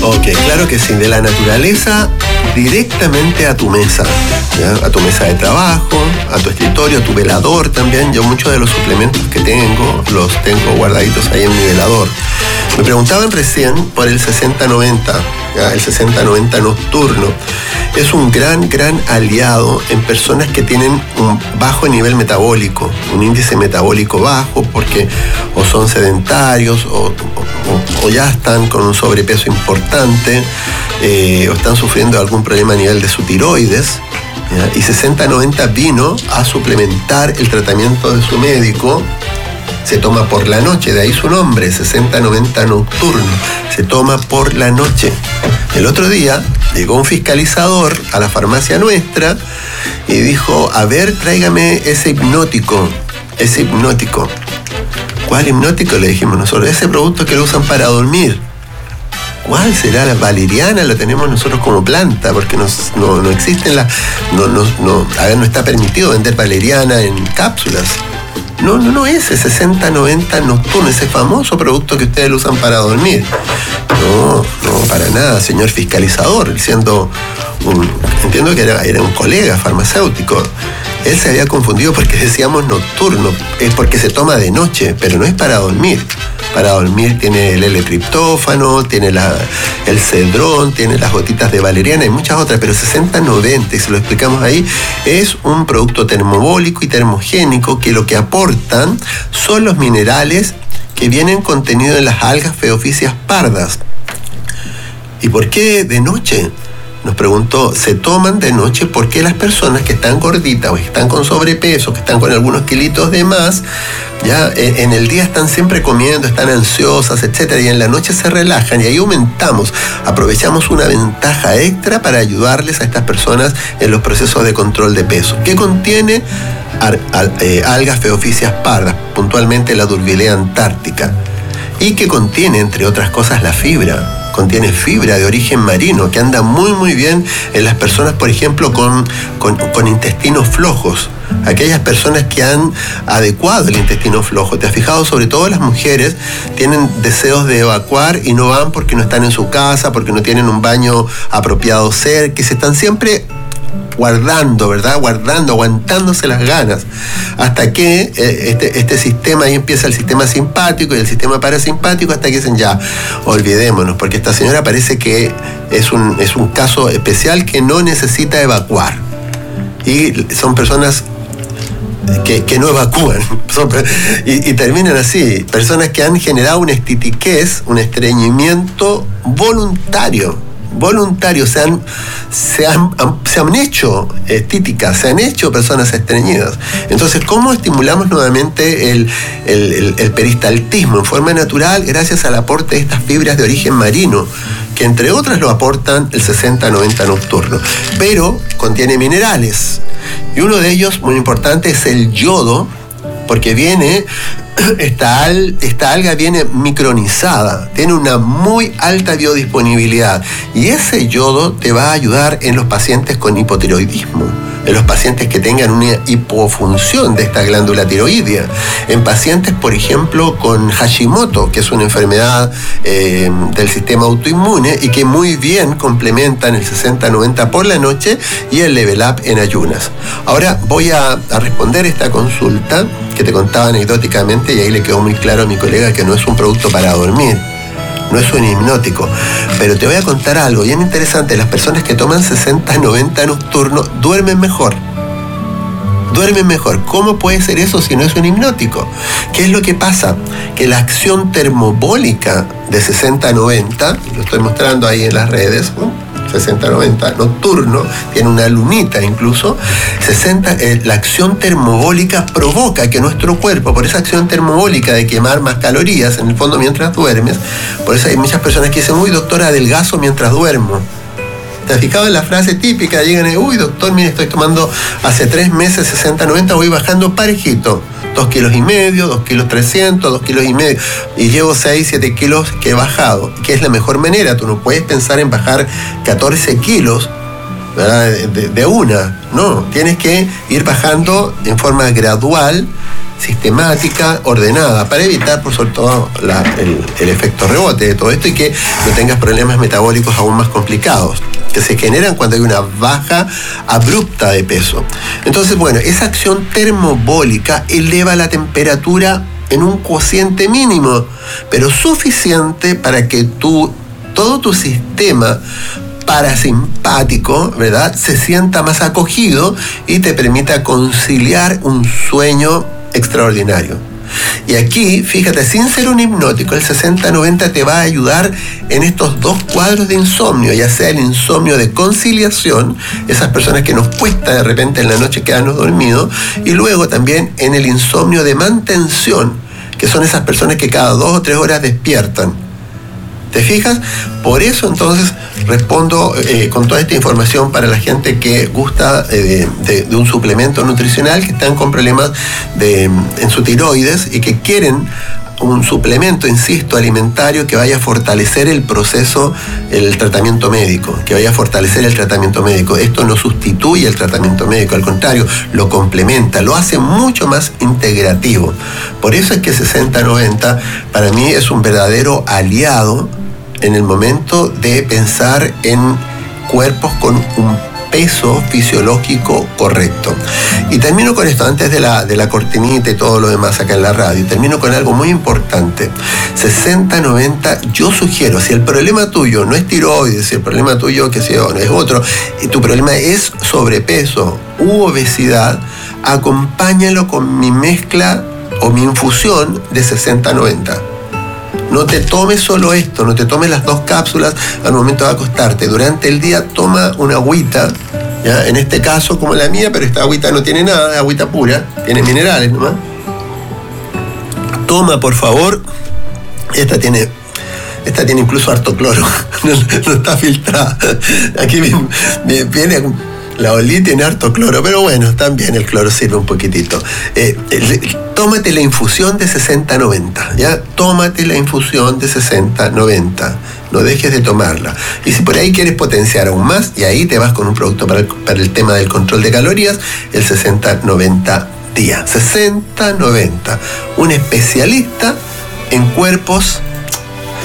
Ok, claro que sí, de la naturaleza directamente a tu mesa, ¿ya? A tu mesa de trabajo, a tu escritorio, a tu velador también. Yo muchos de los suplementos que tengo, los tengo guardaditos ahí en mi velador. Me preguntaban recién por el 60-90, ¿ya? El 60-90 nocturno. Es un gran aliado en personas que tienen un bajo nivel metabólico, un índice metabólico bajo, porque o son sedentarios o ya están con un sobrepeso importante, o están sufriendo algún problema a nivel de su tiroides, ¿ya? Y 60-90 vino a suplementar el tratamiento de su médico. Se toma por la noche, de ahí su nombre, 60-90 nocturno. Se toma por la noche. El otro día llegó un fiscalizador a la farmacia nuestra y dijo, a ver, tráigame ese hipnótico. ¿Cuál hipnótico? Le dijimos nosotros. Ese producto que lo usan para dormir. ¿Cuál será? La valeriana la tenemos nosotros como planta, porque no existen no está permitido vender valeriana en cápsulas. No, ese 60-90 nocturno, ese famoso producto que ustedes lo usan para dormir. No, para nada, señor fiscalizador. Entiendo que era un colega farmacéutico. Él se había confundido porque decíamos nocturno, es porque se toma de noche, pero no es para dormir. Para dormir tiene el L-triptófano, tiene el cedrón, tiene las gotitas de valeriana y muchas otras, pero 60-90, y se lo explicamos ahí, es un producto termobólico y termogénico que lo que aportan son los minerales que vienen contenidos en las algas Phaeophysis pardas. ¿Y por qué de noche? Nos preguntó, se toman de noche porque las personas que están gorditas o que están con sobrepeso, que están con algunos kilitos de más, ya en el día están siempre comiendo, están ansiosas, etcétera, y en la noche se relajan y ahí aprovechamos una ventaja extra para ayudarles a estas personas en los procesos de control de peso. ¿Qué contiene? Algas Phaeophysis pardas, puntualmente la Durvilea antártica, y que contiene, entre otras cosas, la fibra. Contiene fibra de origen marino que anda muy bien en las personas, por ejemplo, con intestinos flojos. Aquellas personas que han adecuado el intestino flojo. ¿Te has fijado? Sobre todo las mujeres tienen deseos de evacuar y no van porque no están en su casa, porque no tienen un baño apropiado cerca, que se están siempre guardando, ¿verdad? Aguantándose las ganas, hasta que este sistema, ahí empieza el sistema simpático y el sistema parasimpático, hasta que dicen ya, olvidémonos, porque esta señora parece que es un caso especial que no necesita evacuar. Y son personas que no evacúan y terminan así, personas que han generado una estitiquez, un estreñimiento voluntario, se han hecho estíticas, se han hecho personas estreñidas. Entonces, ¿cómo estimulamos nuevamente el peristaltismo en forma natural? Gracias al aporte de estas fibras de origen marino, que entre otras lo aportan el 60-90 nocturno, pero contiene minerales, y uno de ellos muy importante es el yodo, porque esta alga viene micronizada, tiene una muy alta biodisponibilidad, y ese yodo te va a ayudar en los pacientes con hipotiroidismo, en los pacientes que tengan una hipofunción de esta glándula tiroidea, en pacientes, por ejemplo, con Hashimoto, que es una enfermedad del sistema autoinmune y que muy bien complementan el 60-90 por la noche y el Level Up en ayunas. Ahora voy a responder esta consulta que te contaba anecdóticamente, y ahí le quedó muy claro a mi colega que no es un producto para dormir, no es un hipnótico, pero te voy a contar algo bien interesante. Las personas que toman 60-90 nocturno duermen mejor. ¿Cómo puede ser eso si no es un hipnótico? ¿Qué es lo que pasa? Que la acción termobólica de 60-90, lo estoy mostrando ahí en las redes, 60-90 nocturno, tiene una lunita incluso, la acción termobólica provoca que nuestro cuerpo, por esa acción termobólica de quemar más calorías en el fondo mientras duermes, por eso hay muchas personas que dicen, uy, doctor, adelgazo mientras duermo. ¿Te has fijado en la frase típica? Llegan y, uy, doctor, mire, estoy tomando hace 3 meses 60-90, voy bajando parejito, 2,5 kilos, 2 kilos 300, 2,5 kilos, y llevo 6-7 kilos que he bajado, que es la mejor manera. Tú no puedes pensar en bajar 14 kilos ¿verdad? De una, no, tienes que ir bajando en forma gradual, sistemática, ordenada, para evitar, por sobre todo, el efecto rebote de todo esto y que no tengas problemas metabólicos aún más complicados, que se generan cuando hay una baja abrupta de peso. Entonces, bueno, esa acción termobólica eleva la temperatura en un cociente mínimo, pero suficiente para que todo tu sistema parasimpático, ¿verdad?, se sienta más acogido y te permita conciliar un sueño extraordinario. Y aquí, fíjate, sin ser un hipnótico, el 60-90 te va a ayudar en estos dos cuadros de insomnio, ya sea el insomnio de conciliación, esas personas que nos cuesta de repente en la noche quedarnos dormidos, y luego también en el insomnio de mantención, que son esas personas que cada 2 o 3 horas despiertan. ¿Te fijas? Por eso entonces respondo con toda esta información para la gente que gusta de un suplemento nutricional, que están con problemas en su tiroides y que quieren un suplemento, insisto, alimentario que vaya a fortalecer el proceso, el tratamiento médico, que vaya a fortalecer el tratamiento médico. Esto no sustituye el tratamiento médico, al contrario, lo complementa, lo hace mucho más integrativo. Por eso es que 60-90 para mí es un verdadero aliado en el momento de pensar en cuerpos con un peso fisiológico correcto. Y termino con esto, antes de la cortinita y todo lo demás acá en la radio, termino con algo muy importante. 60-90, yo sugiero, si el problema tuyo no es tiroides, si el problema tuyo, qué sé yo, no es otro, y tu problema es sobrepeso u obesidad, acompáñalo con mi mezcla o mi infusión de 60-90. No te tomes solo esto, no te tomes las 2 cápsulas al momento de acostarte. Durante el día toma una agüita, ¿ya? En este caso como la mía, pero esta agüita no tiene nada, es agüita pura, tiene minerales nomás. Toma, por favor. Esta tiene incluso harto cloro, no está filtrada. Aquí viene... La olí tiene harto cloro, pero bueno, también el cloro sirve un poquitito. Tómate la infusión de 60-90, ¿ya? Tómate la infusión de 60-90. No dejes de tomarla. Y si por ahí quieres potenciar aún más, y ahí te vas con un producto para el tema del control de calorías, el 60-90 día. 60-90. Un especialista en cuerpos